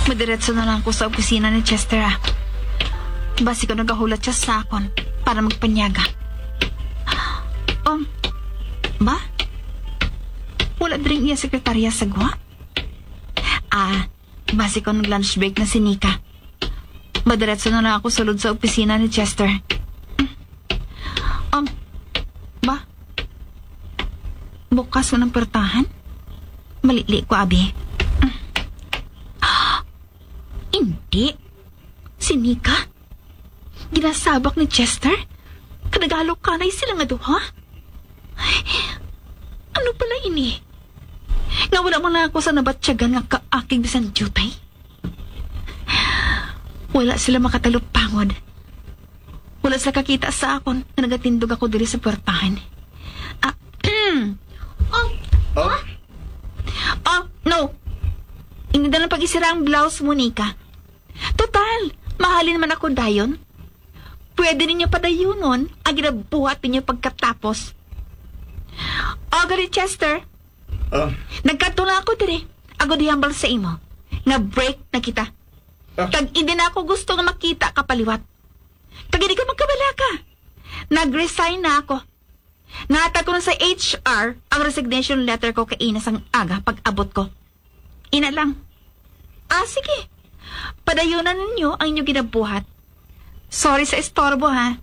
Madiretso na lang ko sa opisina ni Chester, ah. Basi ko nagahulat siya sa akon para magpanyaga. Ba? Wala din iya sekretarya sa gwa? Basi ko nag-lunch break na si Nika. Madiretso na lang ako sulod sa opisina ni Chester. Ba? Bukas mo ng pertahan? Malili ko, abi. Hindi. Si Nika? Ginasabak ni Chester? Kanagalok ka na sila nga duha? Ano pala ini? Nga wala mo na ako sa nabatsyagan nga kaakig bisan jutay? Wala sila makatalupangod. Wala sila kakita sa akon na nagatindog ako diri sa puwertahan. No. Hindi na lang pag-isira ang blouse mo, Nika. Total, mahalin man ako dayon. Pwede ninyo padayunon ang ginabuhat ninyo pagkatapos. Gari Chester. Nagkatula ako dire. Ako dihambal sa imo. Nga break na kita. Kag hindi na ako gusto nga makita kapaliwat. Kag hindi ka magkabala ka. Nag-resign na ako. Nahatag ko na sa HR ang resignation letter ko kay Ina sang aga pag-abot ko. Ina lang. Sige. Padayunan ninyo ang inyong ginabuhat. Sorry sa estorbo, ha?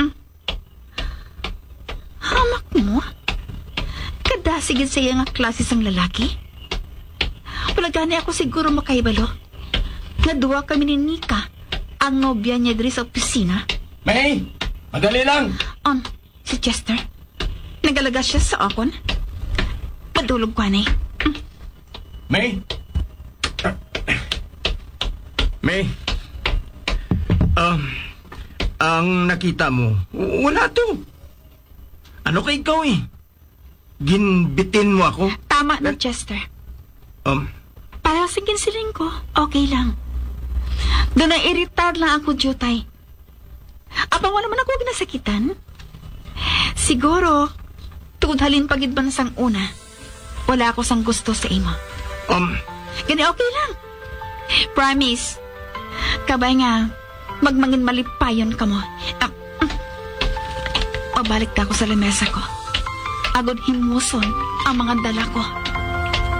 Hamak mo? Kadasigid sa iya nga klase sang lalaki? Wala gani ako siguro makaibalo. Naduwa kami ni Nika, ang nobya niya diri sa opisina. May! Madali lang! Si Chester. Nagalaga siya sa akon. Padulog ko, anay. May! May, ang nakita mo, wala to. Ano kay ikaw eh? Ginbitin mo ako? Tama na, Chester. Para sa ginsiling ko, okay lang. Doon na iritar lang ako, Jutay. Apang wala man ako ginasakitan. Siguro, tungod halin pagid ba sang una, wala ako sang gusto sa imo. Gani okay lang. Promise. Kabay nga, magmangin malipayon ka mo. Pabalik ka ako sa lamesa ko. Agod himuson ang mga dala ko.